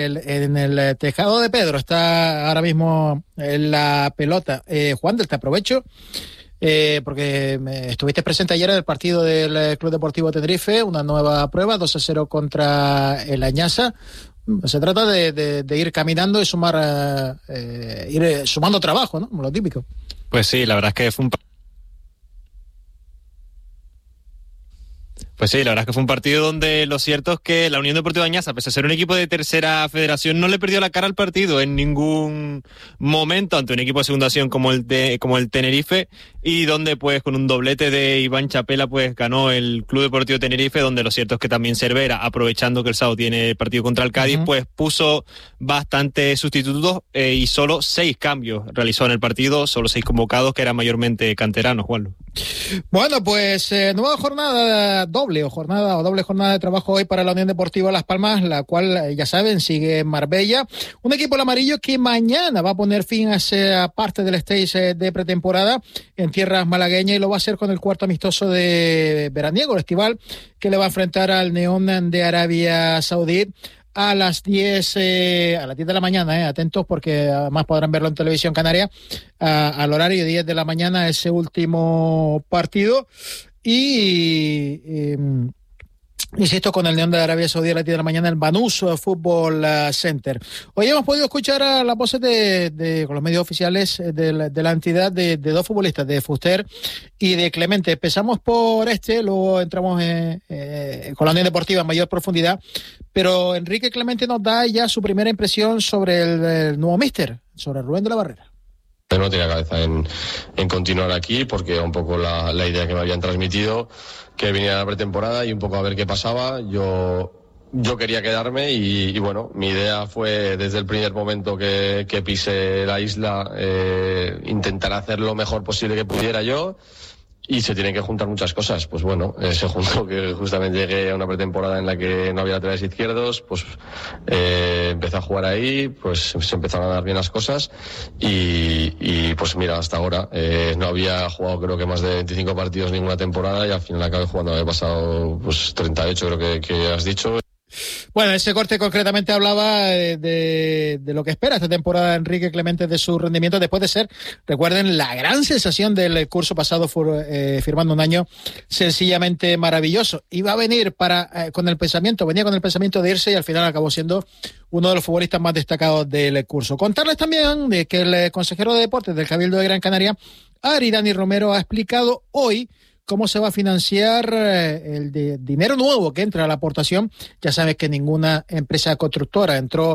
En el tejado de Pedro está ahora mismo la pelota. Juan, te aprovecho porque estuviste presente ayer en el partido del Club Deportivo Tenerife, una nueva prueba, 2-0 contra el Añasa. Se trata de ir caminando y sumar, ir sumando trabajo, ¿no? Como lo típico. Pues sí, la verdad es que fue un partido donde lo cierto es que la Unión Deportiva Añasa, pese a ser un equipo de tercera federación, no le perdió la cara al partido en ningún momento ante un equipo de segunda división como el Tenerife, y donde pues con un doblete de Iván Chapela pues ganó el Club Deportivo Tenerife, donde lo cierto es que también Cervera, aprovechando que el sábado tiene partido contra el Cádiz, pues puso bastantes sustitutos y solo 6 cambios realizó en el partido, solo 6 convocados que eran mayormente canteranos, Juanlu. Bueno, pues nueva jornada doble jornada de trabajo hoy para la Unión Deportiva Las Palmas, la cual, ya saben, sigue en Marbella. Un equipo el amarillo que mañana va a poner fin a esa parte del stage de pretemporada en tierras malagueñas, y lo va a hacer con el cuarto amistoso de veraniego, el estival, que le va a enfrentar al Neón de Arabia Saudí a las 10 de la mañana, atentos porque además podrán verlo en Televisión Canaria al horario 10 de la mañana ese último partido. Y insisto, con el Neón de Arabia Saudí a las 10 de la mañana el Banús Fútbol Center. Hoy hemos podido escuchar a las voces con los medios oficiales de la entidad de dos futbolistas, de Fuster y de Clemente. Empezamos por luego entramos con la Unión Deportiva en mayor profundidad, pero Enrique Clemente nos da ya su primera impresión sobre el nuevo míster, sobre Rubén de la Barrera. No tenía cabeza en continuar aquí, porque un poco la idea que me habían transmitido, que viniera la pretemporada y un poco a ver qué pasaba. Yo quería quedarme y bueno, mi idea fue desde el primer momento que pisé la isla intentar hacer lo mejor posible que pudiera yo. Y se tienen que juntar muchas cosas. Pues bueno, se juntó que justamente llegué a una pretemporada en la que no había laterales izquierdos, pues empecé a jugar ahí, pues se empezaron a dar bien las cosas y pues mira, hasta ahora no había jugado creo que más de 25 partidos ninguna temporada, y al final acabé jugando, había pasado pues 38 creo que has dicho. Bueno, ese corte concretamente hablaba de lo que espera esta temporada Enrique Clemente de su rendimiento, después de ser, recuerden, la gran sensación del curso pasado, firmando un año sencillamente maravilloso. Iba a venir venía con el pensamiento de irse, y al final acabó siendo uno de los futbolistas más destacados del curso. Contarles también de que el consejero de deportes del Cabildo de Gran Canaria, Ari Dani Romero, ha explicado hoy cómo se va a financiar el dinero nuevo que entra a la aportación. Ya sabes que ninguna empresa constructora entró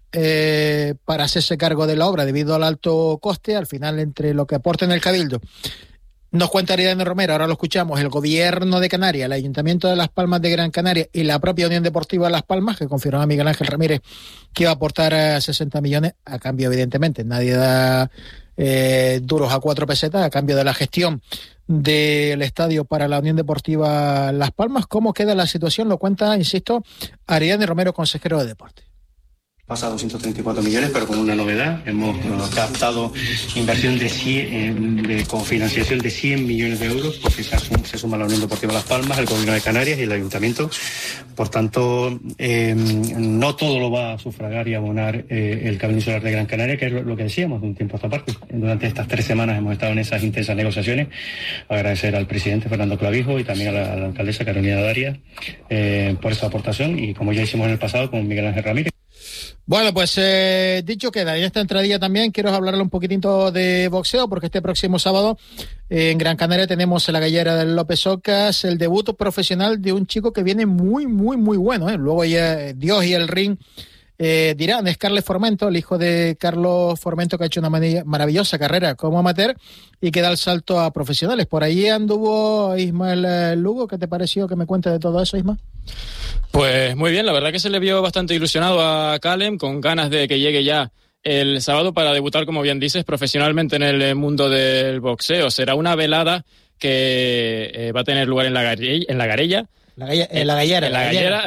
para hacerse cargo de la obra debido al alto coste. Al final, entre lo que aporta en el Cabildo, nos cuenta Ariadne Romero, ahora lo escuchamos, el Gobierno de Canarias, el Ayuntamiento de Las Palmas de Gran Canaria y la propia Unión Deportiva Las Palmas, que confirmó a Miguel Ángel Ramírez que iba a aportar 60 millones, a cambio, evidentemente, nadie da duros a 4 pesetas, a cambio de la gestión del estadio para la Unión Deportiva Las Palmas. ¿Cómo queda la situación? Lo cuenta, insisto, Ariadne Romero, consejero de Deportes. Pasa a 234 millones, pero con una novedad. Hemos captado inversión con financiación de 100 millones de euros, porque se suma la Unión Deportiva Las Palmas, el Gobierno de Canarias y el Ayuntamiento. Por tanto, no todo lo va a sufragar y abonar el Cabildo Insular de Gran Canaria, que es lo que decíamos de un tiempo a esta parte. Durante estas 3 semanas hemos estado en esas intensas negociaciones. Agradecer al presidente Fernando Clavijo y también a la alcaldesa Carolina Darias por esa aportación, y como ya hicimos en el pasado con Miguel Ángel Ramírez. Bueno, pues dicho queda, en esta entradilla también quiero hablarle un poquitito de boxeo, porque este próximo sábado en Gran Canaria tenemos en la gallera del López Ocas el debut profesional de un chico que viene muy, muy, muy bueno. Luego ya Dios y el ring dirán, es Carles Formento, el hijo de Carlos Formento, que ha hecho una maravillosa carrera como amateur y que da el salto a profesionales. Por ahí anduvo Ismael Lugo. ¿Qué te pareció que me cuentes de todo eso, Isma? Pues muy bien, la verdad que se le vio bastante ilusionado a Callum, con ganas de que llegue ya el sábado para debutar, como bien dices, profesionalmente en el mundo del boxeo. Será una velada que va a tener lugar en la Garella. La gallera.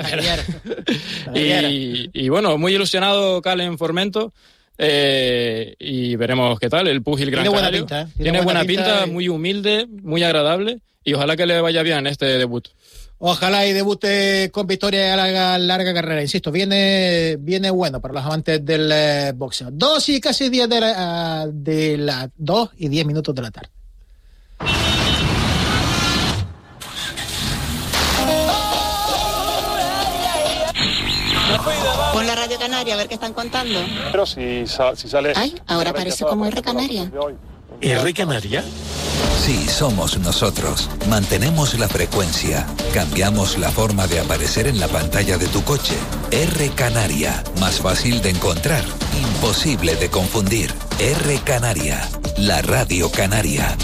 Y bueno, muy ilusionado Callum Formento. Y veremos qué tal el púgil Gran Canario. Tiene buena pinta, muy humilde, muy agradable, y ojalá que le vaya bien este debut. Ojalá y debute con victoria y haga larga carrera. Insisto, viene bueno para los amantes del boxeo. 2 y casi 10 de la 2 y 10 minutos de la tarde. Pon la Radio Canaria a ver qué están contando. Pero si sale... Ay, ahora parece como R Canaria. ¿R Canaria? Sí, somos nosotros. Mantenemos la frecuencia. Cambiamos la forma de aparecer en la pantalla de tu coche. R Canaria. Más fácil de encontrar. Imposible de confundir. R Canaria. La Radio Canaria.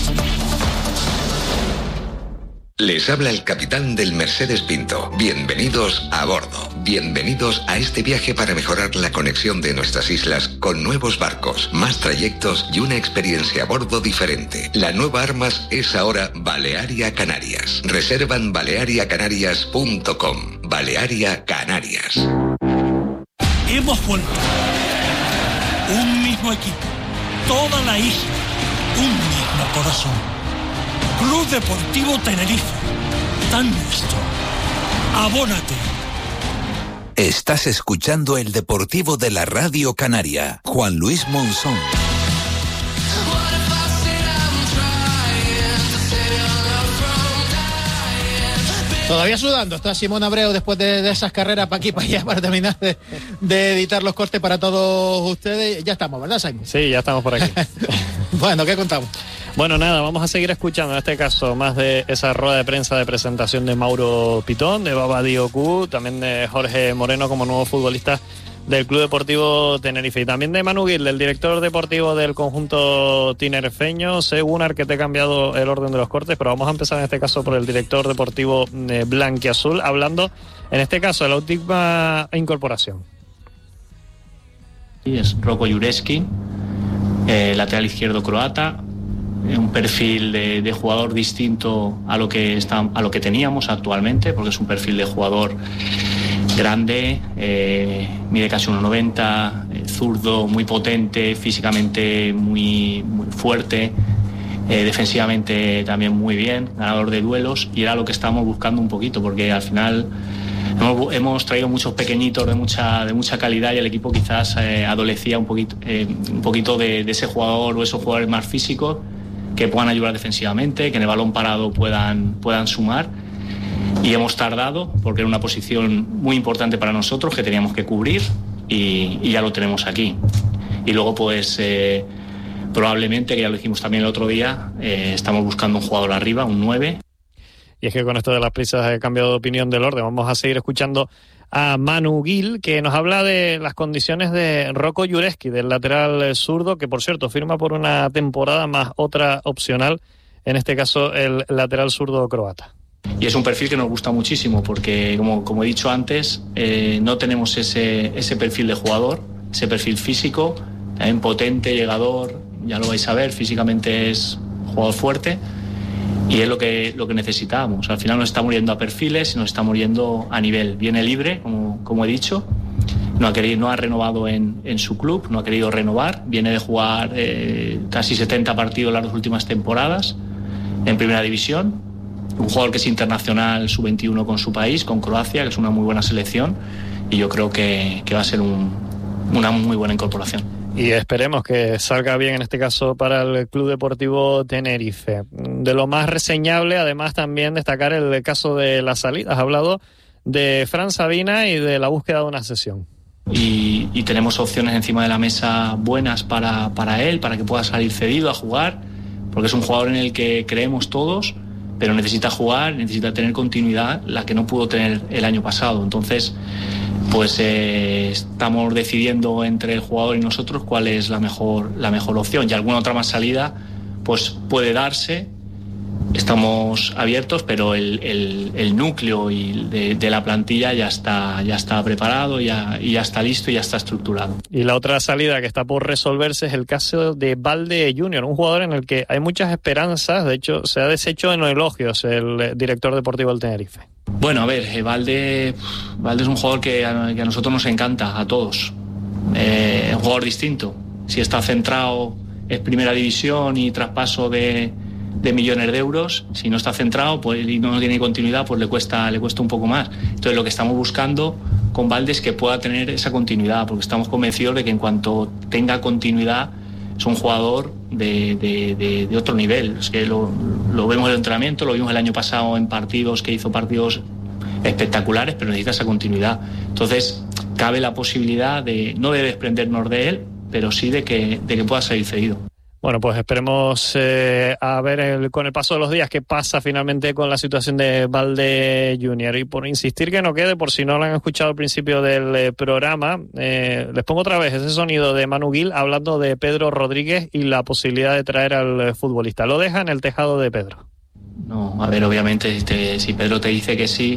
Les habla el capitán del Mercedes Pinto. Bienvenidos a bordo. Bienvenidos a este viaje para mejorar la conexión de nuestras islas con nuevos barcos, más trayectos y una experiencia a bordo diferente. La nueva Armas es ahora Balearia Canarias. Reserva en baleariacanarias.com. Balearia Canarias. Hemos vuelto. Un mismo equipo. Toda la isla. Un mismo corazón. Club Deportivo Tenerife, tan nuestro. Abónate. Estás escuchando el Deportivo de la Radio Canaria. Juan Luis Monzón. Todavía sudando está Simón Abreu después de esas carreras para aquí para allá para terminar de editar los cortes para todos ustedes. Ya estamos, ¿verdad, Simon? Sí, ya estamos por aquí. Bueno, ¿qué contamos? Bueno, nada, vamos a seguir escuchando en este caso más de esa rueda de prensa de presentación de Mauro Pitón, de Baba Dioku, también de Jorge Moreno como nuevo futbolista del Club Deportivo Tenerife y también de Manu Gil, el director deportivo del conjunto tinerfeño. Gunnar, que te he cambiado el orden de los cortes, pero vamos a empezar en este caso por el director deportivo blanquiazul, hablando en este caso de la última incorporación. Es Roko Jureski, lateral izquierdo croata, un perfil de jugador distinto a lo que teníamos actualmente, porque es un perfil de jugador grande, mide casi 1,90, zurdo, muy potente, físicamente muy fuerte, defensivamente también muy bien, ganador de duelos, y era lo que estábamos buscando un poquito, porque al final hemos traído muchos pequeñitos de mucha calidad y el equipo quizás adolecía un poquito de ese jugador o esos jugadores más físicos que puedan ayudar defensivamente, que en el balón parado puedan sumar. Y hemos tardado porque era una posición muy importante para nosotros que teníamos que cubrir y ya lo tenemos aquí. Y luego pues probablemente, que ya lo dijimos también el otro día, estamos buscando un jugador arriba, un 9. Y es que con esto de las prisas he cambiado de opinión del orden. Vamos a seguir escuchando a Manu Gil, que nos habla de las condiciones de Roko Jureski, del lateral zurdo, que por cierto firma por una temporada más otra opcional, en este caso el lateral zurdo croata. Y es un perfil que nos gusta muchísimo porque, como he dicho antes, no tenemos ese perfil de jugador, ese perfil físico, también potente, llegador, ya lo vais a ver, físicamente es un jugador fuerte y es lo que necesitábamos. Al final nos estamos yendo a perfiles y nos estamos yendo a nivel. Viene libre, como he dicho, no ha renovado en su club, no ha querido renovar, viene de jugar casi 70 partidos las 2 últimas temporadas en Primera División. Un jugador que es internacional sub-21 con su país, con Croacia, que es una muy buena selección, y yo creo que va a ser una muy buena incorporación. Y esperemos que salga bien en este caso para el Club Deportivo Tenerife. De lo más reseñable, además, también destacar el caso de las salidas. Has hablado de Fran Sabina y de la búsqueda de una cesión. Y tenemos opciones encima de la mesa buenas para él, para que pueda salir cedido a jugar, porque es un jugador en el que creemos todos, pero necesita jugar, necesita tener continuidad, la que no pudo tener el año pasado. Entonces, pues estamos decidiendo entre el jugador y nosotros cuál es la mejor opción. Y alguna otra más salida pues puede darse. Estamos abiertos, pero el núcleo de la plantilla ya está preparado, y ya está listo y ya está estructurado. Y la otra salida que está por resolverse es el caso de Valde Junior, un jugador en el que hay muchas esperanzas. De hecho, se ha deshecho en elogios el director deportivo del Tenerife. Bueno, a ver, Valde es un jugador que a nosotros nos encanta, a todos. Un jugador distinto. Si está centrado, es Primera División y traspaso de millones de euros. Si no está centrado pues, y no tiene continuidad, pues le cuesta un poco más. Entonces lo que estamos buscando con Balde es que pueda tener esa continuidad, porque estamos convencidos de que en cuanto tenga continuidad es un jugador de otro nivel. Es que lo vemos en el entrenamiento, lo vimos el año pasado en partidos, que hizo partidos espectaculares, pero necesita esa continuidad. Entonces cabe la posibilidad no de desprendernos de él, pero sí de que pueda salir cedido. Bueno, pues esperemos a ver con el paso de los días qué pasa finalmente con la situación de Balde Junior. Y por insistir que no quede, por si no lo han escuchado al principio del programa, les pongo otra vez ese sonido de Manu Gil hablando de Pedro Rodríguez y la posibilidad de traer al futbolista. Lo deja en el tejado de Pedro. No, a ver, obviamente si Pedro te dice que sí,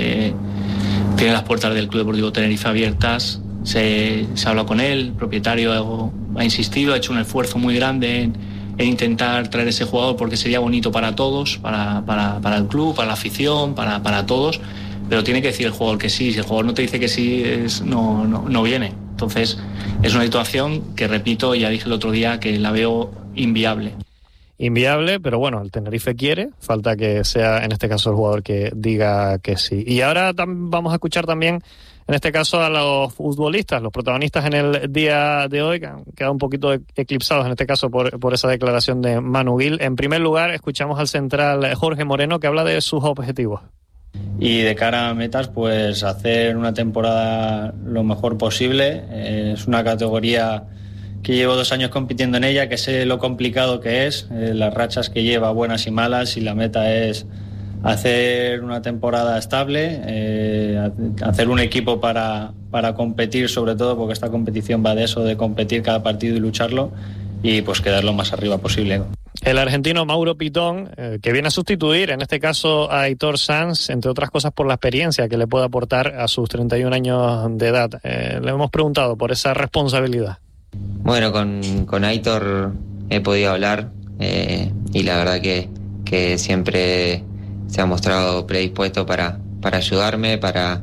tiene las puertas del Club Deportivo Tenerife abiertas. Se habla con él, el propietario ha insistido, ha hecho un esfuerzo muy grande en intentar traer ese jugador porque sería bonito para todos, para el club, para la afición, para todos, pero tiene que decir el jugador que sí. Si el jugador no te dice que sí, no viene. Entonces es una situación que, repito, ya dije el otro día, que la veo inviable. Inviable, pero bueno, el Tenerife quiere, falta que sea en este caso el jugador que diga que sí. Y ahora vamos a escuchar también en este caso a los futbolistas, los protagonistas en el día de hoy, que han quedado un poquito eclipsados en este caso por esa declaración de Manu Gil. En primer lugar, escuchamos al central Jorge Moreno, que habla de sus objetivos. Y de cara a metas, pues hacer una temporada lo mejor posible. Es una categoría que llevo 2 años compitiendo en ella, que sé lo complicado que es, las rachas que lleva, buenas y malas, y la meta es hacer una temporada estable, hacer un equipo para competir, sobre todo porque esta competición va de eso, de competir cada partido y lucharlo, y pues quedar lo más arriba posible. El argentino Mauro Pitón, que viene a sustituir en este caso a Aitor Sanz, entre otras cosas por la experiencia que le puede aportar a sus 31 años de edad. Le hemos preguntado por esa responsabilidad. Bueno, con Aitor he podido hablar y la verdad que siempre se ha mostrado predispuesto para ayudarme, para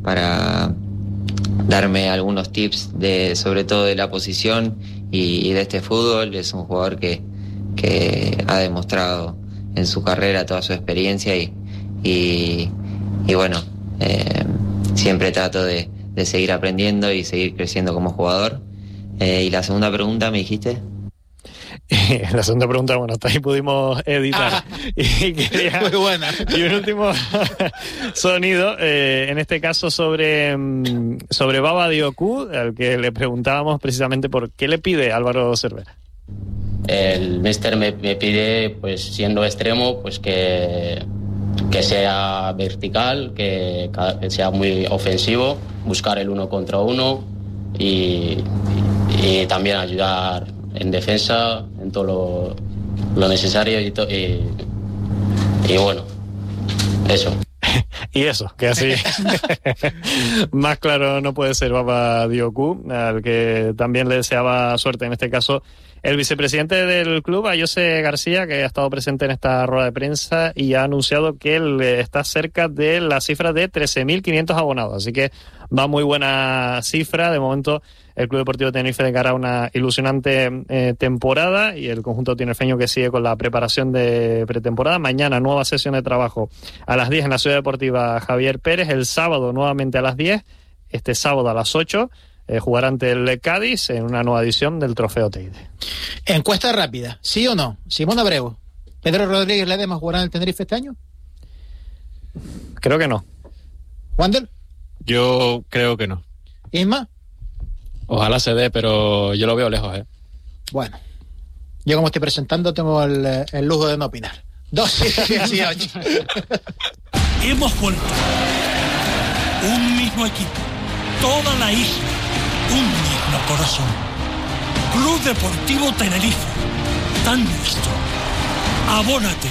darme algunos tips sobre todo de la posición y de este fútbol. Es un jugador que ha demostrado en su carrera toda su experiencia y bueno, siempre trato de seguir aprendiendo y seguir creciendo como jugador. Y la segunda pregunta, ¿me dijiste? La segunda pregunta, bueno, hasta ahí pudimos editar. Y quería, muy buena. Y un último sonido, en este caso sobre Baba Diocú, al que le preguntábamos precisamente por qué le pide Álvaro Cervera. El míster me pide, pues siendo extremo, pues que sea vertical, que sea muy ofensivo, buscar el 1 contra 1 y también ayudar en defensa, en todo lo necesario y bueno, eso. Y eso, que así más claro no puede ser Baba Diocú, al que también le deseaba suerte en este caso el vicepresidente del club, a José García, que ha estado presente en esta rueda de prensa y ha anunciado que él está cerca de la cifra de 13.500 abonados, así que va muy buena cifra. De momento el Club Deportivo Tenerife de cara a una ilusionante temporada, y el conjunto tinerfeño que sigue con la preparación de pretemporada. Mañana nueva sesión de trabajo a las 10 en la Ciudad Deportiva Javier Pérez. El sábado nuevamente a las 10, este sábado a las 8 jugará ante el Cádiz en una nueva edición del Trofeo Teide. Encuesta rápida, ¿sí o no? Simón Abreu, ¿Pedro Rodríguez Ledesma jugará en el Tenerife este año? Creo que no. ¿Wander? Yo creo que no. ¿Isma? Ojalá se dé, pero yo lo veo lejos, Bueno, yo como estoy presentando tengo el lujo de no opinar. 2-18. Hemos vuelto. Un mismo equipo, toda la isla, un mismo corazón. Club Deportivo Tenerife, tan nuestro. Abónate.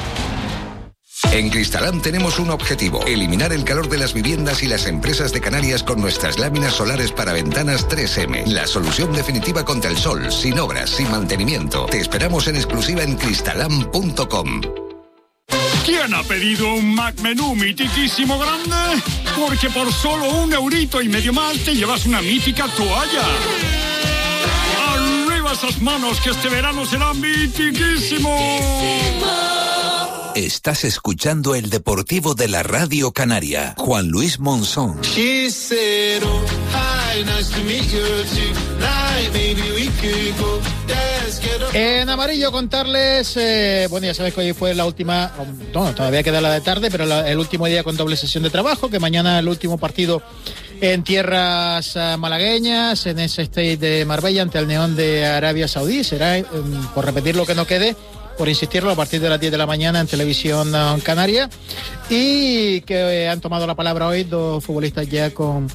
En Cristalam tenemos un objetivo: eliminar el calor de las viviendas y las empresas de Canarias con nuestras láminas solares para ventanas 3M. La solución definitiva contra el sol, sin obras, sin mantenimiento. Te esperamos en exclusiva en cristalam.com. ¿Quién ha pedido un Mac Menú mitiquísimo grande? Porque por solo €1,5 más te llevas una mítica toalla. Arriba esas manos, que este verano será mitiquísimo. Estás escuchando el Deportivo de la Radio Canaria. Juan Luis Monzón. En amarillo contarles, bueno, ya sabéis que hoy fue la última, no, todavía queda la de tarde, pero el último día con doble sesión de trabajo, que mañana el último partido en tierras malagueñas, en ese Stade de Marbella ante el Neón de Arabia Saudí. Será, por repetir lo que no quede, por insistirlo, a partir de las 10 de la mañana en Televisión Canaria, y que han tomado la palabra hoy dos futbolistas ya con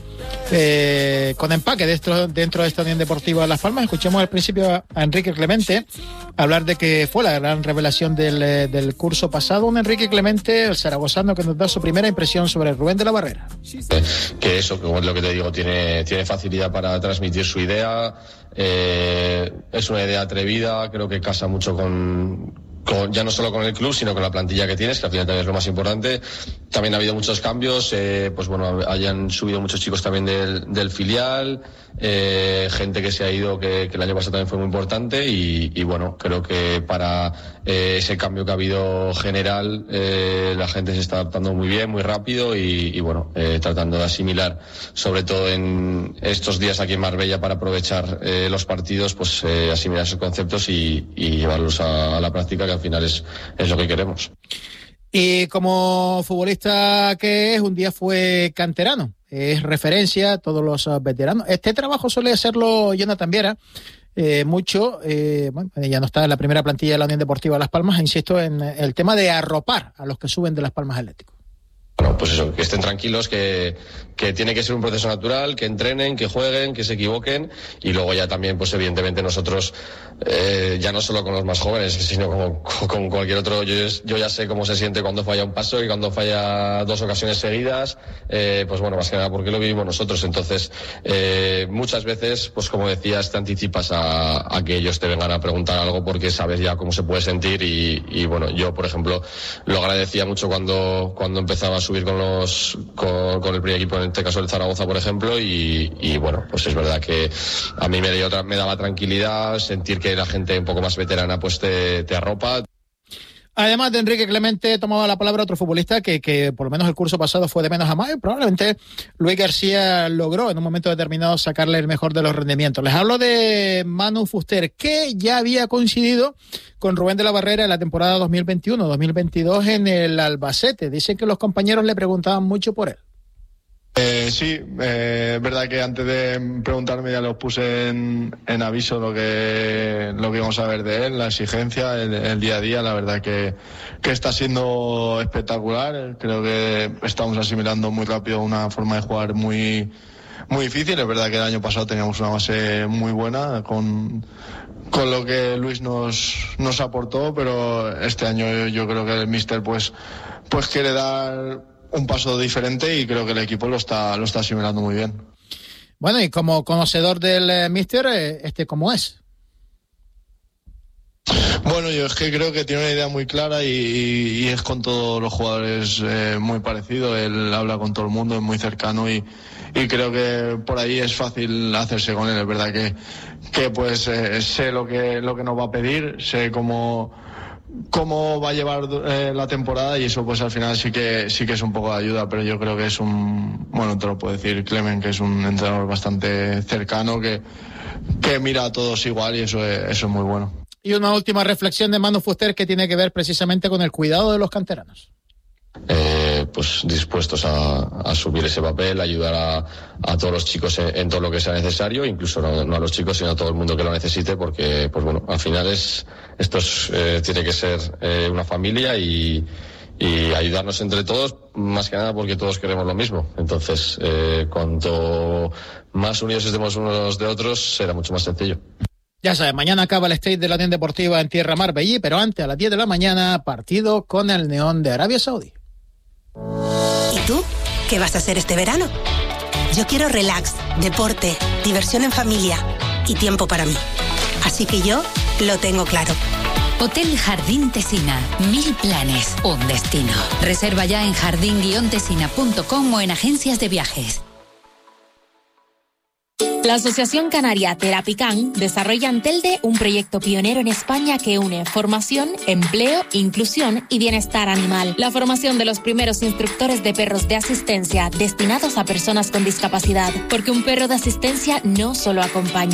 empaque dentro de esta Unión Deportiva Las Palmas. Escuchemos al principio a Enrique Clemente hablar de que fue la gran revelación del curso pasado. Un Enrique Clemente, el zaragozano, que nos da su primera impresión sobre Rubén de la Barrera. Que eso, como es lo que te digo, tiene facilidad para transmitir su idea. Es una idea atrevida, creo que casa mucho con ya no solo con el club, sino con la plantilla que tienes, que al final también es lo más importante. También ha habido muchos cambios, pues bueno, hayan subido muchos chicos también del filial, gente que se ha ido, que el año pasado también fue muy importante, y bueno, creo que para ese cambio que ha habido general, la gente se está adaptando muy bien, muy rápido, y bueno, tratando de asimilar, sobre todo en estos días aquí en Marbella, para aprovechar los partidos, pues asimilar esos conceptos y llevarlos a la práctica, que al final es lo que queremos. Y como futbolista que es, un día fue canterano, es referencia a todos los veteranos. Este trabajo suele hacerlo Jonathan Viera, mucho, bueno, ya no está en la primera plantilla de la Unión Deportiva Las Palmas, insisto en el tema de arropar a los que suben de Las Palmas Atlético. Bueno, pues eso, que estén tranquilos, que tiene que ser un proceso natural, que entrenen, que jueguen, que se equivoquen, y luego ya también, pues evidentemente nosotros, ya no solo con los más jóvenes, sino con cualquier otro, yo ya sé cómo se siente cuando falla un paso y cuando falla 2 ocasiones seguidas, pues bueno, más que nada porque lo vivimos nosotros. Entonces, muchas veces, pues como decías, te anticipas a que ellos te vengan a preguntar algo porque sabes ya cómo se puede sentir, y bueno, yo por ejemplo lo agradecía mucho cuando empezaba a subir con el primer equipo, en este caso el Zaragoza, por ejemplo, y bueno, pues es verdad que a mí me daba tranquilidad sentir que la gente un poco más veterana pues te arropa. Además de Enrique Clemente, tomaba la palabra otro futbolista que por lo menos el curso pasado fue de menos a más, y probablemente Luis García logró en un momento determinado sacarle el mejor de los rendimientos. Les hablo de Manu Fuster, que ya había coincidido con Rubén de la Barrera en la temporada 2021-2022 en el Albacete. Dicen que los compañeros le preguntaban mucho por él. Sí, es verdad que antes de preguntarme ya los puse en aviso lo que íbamos a ver de él, la exigencia, el día a día. La verdad que está siendo espectacular. Creo que estamos asimilando muy rápido una forma de jugar muy, muy difícil. Es verdad que el año pasado teníamos una base muy buena con lo que Luis nos aportó, pero este año yo creo que el míster pues quiere dar un paso diferente, y creo que el equipo lo está asimilando muy bien. Bueno, y como conocedor del míster, ¿cómo es? Bueno, yo es que creo que tiene una idea muy clara y es con todos los jugadores muy parecido. Él habla con todo el mundo, es muy cercano, y creo que por ahí es fácil hacerse con él. Es verdad que pues sé lo que nos va a pedir, sé cómo va a llevar la temporada, y eso pues al final sí que es un poco de ayuda, pero yo creo que es bueno, te lo puedo decir, Clemen, que es un entrenador bastante cercano, que mira a todos igual, y eso es muy bueno. Y una última reflexión de Manu Fuster, que tiene que ver precisamente con el cuidado de los canteranos. Pues dispuestos a asumir ese papel, ayudar a todos los chicos en todo lo que sea necesario, incluso no a los chicos, sino a todo el mundo que lo necesite, porque pues bueno, al final tiene que ser una familia, y ayudarnos entre todos, más que nada porque todos queremos lo mismo. Entonces, cuanto más unidos estemos unos de otros, será mucho más sencillo. Ya sabes, mañana acaba el Stade de la Unión Deportiva en tierra Marbella, pero antes, a las 10 de la mañana, partido con el Neón de Arabia Saudí. ¿Y tú? ¿Qué vas a hacer este verano? Yo quiero relax, deporte, diversión en familia y tiempo para mí. Así que yo lo tengo claro. Hotel Jardín Tesina. 1000 planes, un destino. Reserva ya en jardín-tesina.com o en agencias de viajes. La Asociación Canaria Terapican desarrolla en Telde un proyecto pionero en España que une formación, empleo, inclusión y bienestar animal. La formación de los primeros instructores de perros de asistencia destinados a personas con discapacidad, porque un perro de asistencia no solo acompaña,